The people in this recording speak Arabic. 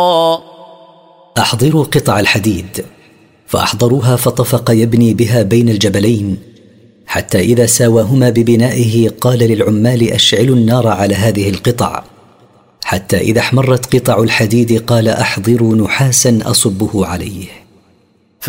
أحضروا قطع الحديد. فأحضروها فطفق يبني بها بين الجبلين، حتى إذا ساواهما ببنائه قال للعمال أشعلوا النار على هذه القطع، حتى إذا احمرت قطع الحديد قال أحضروا نحاسا أصبه عليه.